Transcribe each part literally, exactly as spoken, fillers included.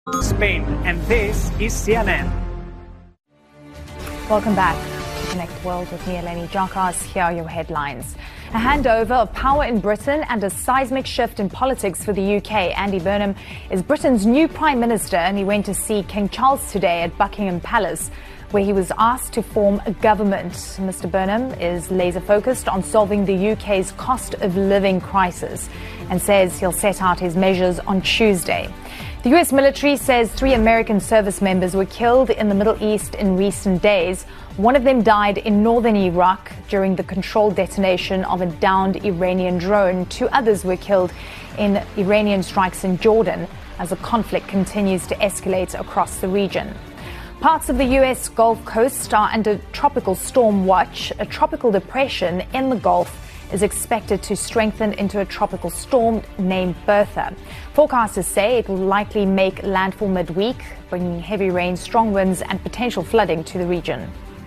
Spain, and this is C N N. Welcome back to Connect the World with me, Eleni Jarkas. Here are your headlines. A handover of power in Britain and a seismic shift in politics for the U K. Andy Burnham is Britain's new Prime Minister, and he went to see King Charles today at Buckingham Palace, where he was asked to form a government. Mister Burnham is laser focused on solving the U K's cost of living crisis and says he'll set out his measures on Tuesday. The U S military says three American service members were killed in the Middle East in recent days. One of them died in northern Iraq during the controlled detonation of a downed Iranian drone. Two others were killed in Iranian strikes in Jordan as the conflict continues to escalate across the region. Parts of the U S Gulf Coast are under tropical storm watch. A tropical depression in the Gulf is expected to strengthen into a tropical storm named Bertha. Forecasters say it will likely make landfall midweek, bringing heavy rain, strong winds and potential flooding to the region.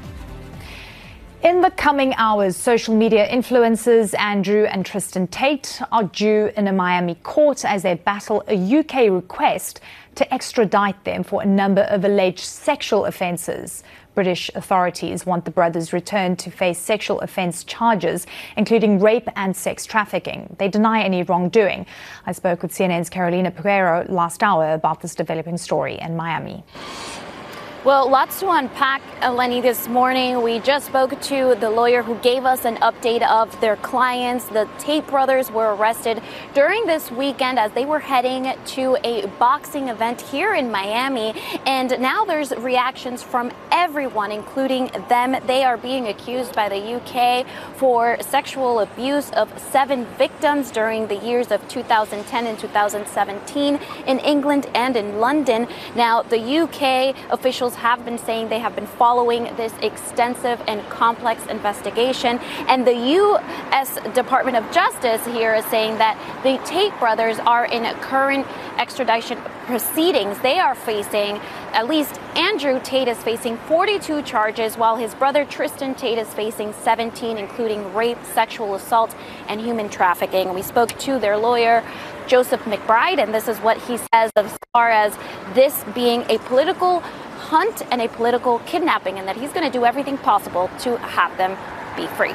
In the coming hours, social media influencers Andrew and Tristan Tate are due in a Miami court as they battle a U K request to extradite them for a number of alleged sexual offences. British authorities want the brothers returned to face sexual offence charges, including rape and sex trafficking. They deny any wrongdoing. I spoke with C N N's Carolina Pereiro last hour about this developing story in Miami. Well, lots to unpack, Eleni, this morning. We just spoke to the lawyer who gave us an update of their clients. The Tate brothers were arrested during this weekend as they were heading to a boxing event here in Miami. And now there's reactions from everyone, including them. They are being accused by the U K for sexual abuse of seven victims during the years of two thousand ten and two thousand seventeen in England and in London. Now, the U K officials have been saying they have been following this extensive and complex investigation. And the U S Department of Justice here is saying that the Tate brothers are in current extradition proceedings. They are facing, at least Andrew Tate is facing forty-two charges, while his brother Tristan Tate is facing seventeen, including rape, sexual assault, and human trafficking. We spoke to their lawyer, Joseph McBride, and this is what he says as far as this being a political hunt and a political kidnapping, and that he's going to do everything possible to have them be free.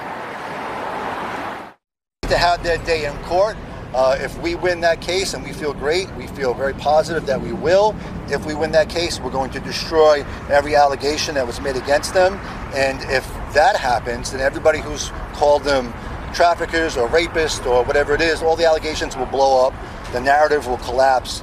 To have that day in court, uh, if we win that case, and we feel great, we feel very positive that we will. If we win that case, we're going to destroy every allegation that was made against them. And if that happens, then everybody who's called them traffickers or rapists or whatever it is, all the allegations will blow up. The narrative will collapse.